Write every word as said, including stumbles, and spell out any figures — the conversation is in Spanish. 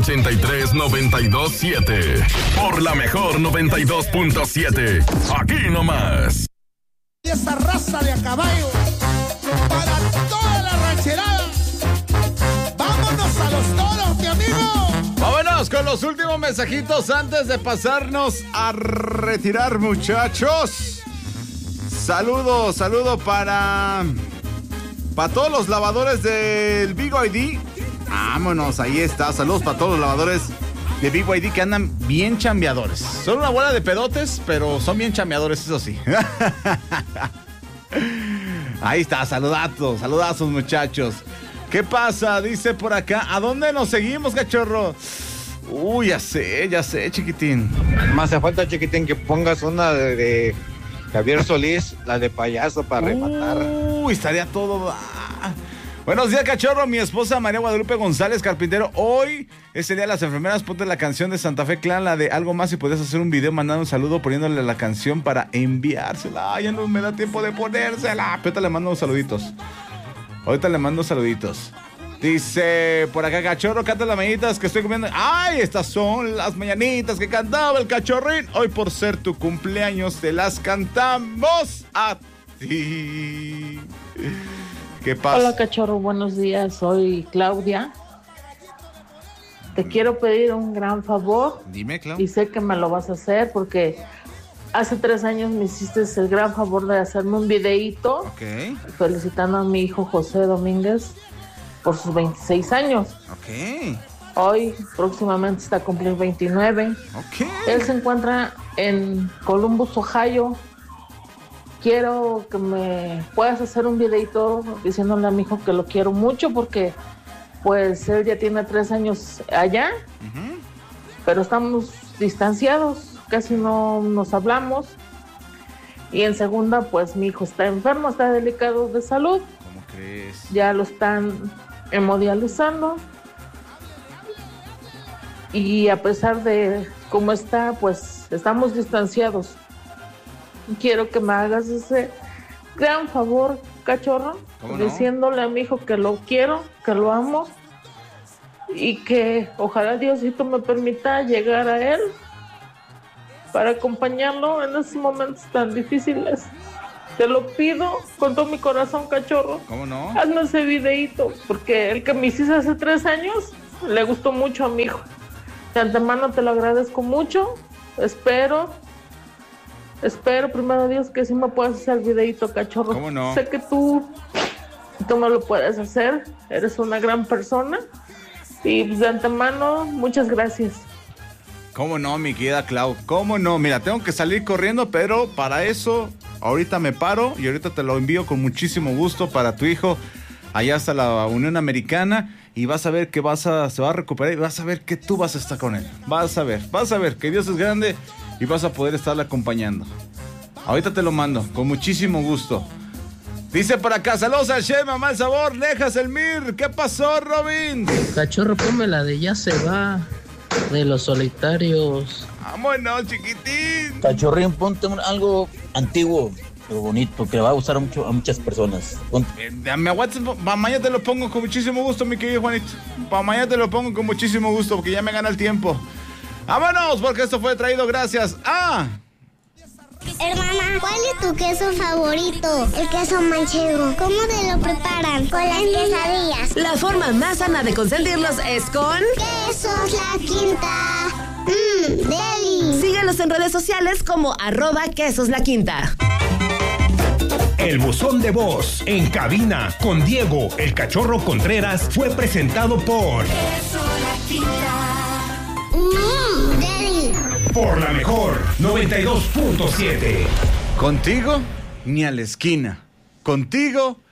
ochenta y tres, noventa y dos, siete. Por la mejor noventa y dos punto siete. Aquí nomás. Y esa raza de a caballo para toda la rancherada. Vámonos a los toros, mi amigo. Vámonos con los últimos mensajitos antes de pasarnos a retirar, muchachos. Saludos, saludo para para todos los lavadores del Big Y D. Vámonos, ahí está. Saludos para todos los lavadores de Big Y D que andan bien chambeadores. Son una bola de pedotes, pero son bien chambeadores, eso sí. Ahí está, saludazos, saludazos, muchachos. ¿Qué pasa? Dice por acá. ¿A dónde nos seguimos, cachorro? Uy, ya sé, ya sé, chiquitín. Más hace falta, chiquitín, que pongas una de, de Javier Solís, la de payaso para rematar. Uy, estaría todo... Ah. Buenos días, cachorro. Mi esposa María Guadalupe González Carpintero. Hoy es el día de las enfermeras. Ponte la canción de Santa Fe Clan, la de Algo Más, y puedes hacer un video mandando un saludo poniéndole la canción para enviársela. Ay, ya no me da tiempo de ponérsela. Pero ahorita le mando unos saluditos. Ahorita le mando saluditos. Dice por acá, cachorro, canta las mañanitas que estoy comiendo. ¡Ay! Estas son las mañanitas que cantaba el cachorrín. Hoy, por ser tu cumpleaños, te las cantamos a ti. ¿Qué pasa? Hola, cachorro, buenos días. Soy Claudia. Te quiero pedir un gran favor. Dime, Claudia. Y sé que me lo vas a hacer porque hace tres años me hiciste el gran favor de hacerme un videíto. Ok. Felicitando a mi hijo José Domínguez por sus veintiséis años. Ok. Hoy próximamente está a cumplir veintinueve. Ok. Él se encuentra en Columbus, Ohio. Quiero que me puedas hacer un videito diciéndole a mi hijo que lo quiero mucho porque pues él ya tiene tres años allá, uh-huh. Pero estamos distanciados, casi no nos hablamos. Y en segunda, pues mi hijo está enfermo, está delicado de salud. ¿Cómo crees? Ya lo están hemodializando. Y a pesar de cómo está, pues estamos distanciados. Quiero que me hagas ese gran favor, cachorro, ¿Cómo no? Diciéndole a mi hijo que lo quiero, que lo amo y que ojalá Diosito me permita llegar a él para acompañarlo en esos momentos tan difíciles. Te lo pido con todo mi corazón, cachorro. ¿Cómo no? Hazme ese videíto, porque el que me hiciste hace tres años le gustó mucho a mi hijo. De antemano te lo agradezco mucho. Espero, espero, primero Dios, que sí me puedas hacer el videíto, cachorro. ¿Cómo no? Sé que tú, tú me lo puedes hacer. Eres una gran persona. Y pues, de antemano, muchas gracias. ¿Cómo no, mi querida Clau? ¿Cómo no? Mira, tengo que salir corriendo, pero para eso ahorita me paro y ahorita te lo envío con muchísimo gusto para tu hijo allá hasta la Unión Americana y vas a ver que vas a, se va a recuperar y vas a ver que tú vas a estar con él. Vas a ver, vas a ver que Dios es grande y vas a poder estarle acompañando. Ahorita te lo mando, con muchísimo gusto. Dice por acá, saludos al chef, mamá el sabor, Lejas el Mir. ¿Qué pasó, Robin? Cachorro, ponme la de Ya se va, de Los Solitarios. Vámonos, chiquitín. Cachorrín, ponte un, algo antiguo, pero bonito, que le va a gustar mucho a muchas personas. Eh, me aguantes, para mañana te lo pongo con muchísimo gusto, mi querido Juanito. Para mañana te lo pongo con muchísimo gusto, porque ya me gana el tiempo. Vámonos, porque esto fue traído gracias a... Hermana, ¿cuál es tu queso favorito? El queso manchego. ¿Cómo te lo preparan? Con las quesadillas. La forma más sana de consentirlos es con... Quesos La Quinta. Mmm, deli. Síguenos en redes sociales como arroba Quesos La Quinta. El buzón de voz en cabina con Diego el Cachorro Contreras fue presentado por... Queso La Quinta. Mmm, deli. Por la mejor noventa y dos punto siete. Contigo ni a la esquina. Contigo